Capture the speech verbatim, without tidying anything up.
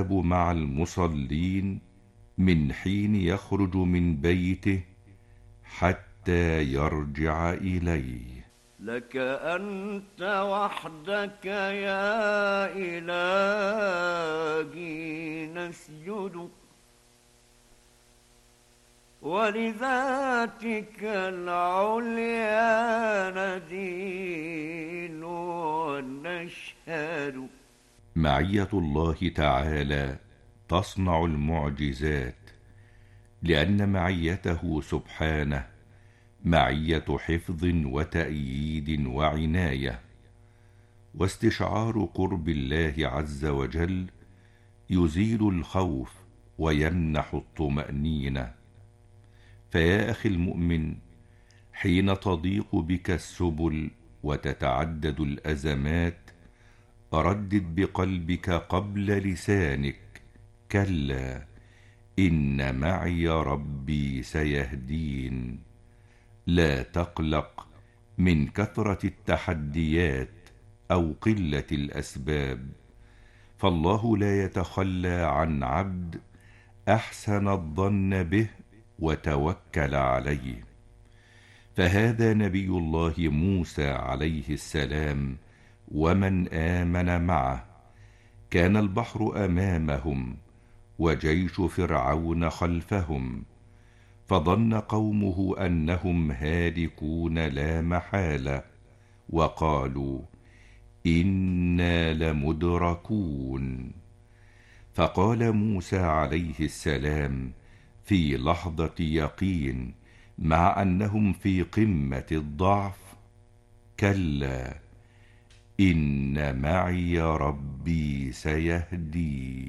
يذهب مع المصلين من حين يخرج من بيته حتى يرجع إليه. لك أنت وحدك يا إلهي نسجد، ولذاتك العليا ندين ونشهد. معية الله تعالى تصنع المعجزات، لأن معيته سبحانه معية حفظ وتأييد وعناية، واستشعار قرب الله عز وجل يزيل الخوف ويمنح الطمأنينة. فيا أخي المؤمن، حين تضيق بك السبل وتتعدد الأزمات، ردد بقلبك قبل لسانك: كلا إن معي ربي سيهدين. لا تقلق من كثرة التحديات أو قلة الأسباب، فالله لا يتخلى عن عبد أحسن الظن به وتوكل عليه. فهذا نبي الله موسى عليه السلام ومن آمن معه، كان البحر أمامهم وجيش فرعون خلفهم، فظن قومه أنهم هالكون لا محالة، وقالوا إنا لمدركون. فقال موسى عليه السلام في لحظة يقين، مع أنهم في قمة الضعف: كلا إن معي ربي سيهدين.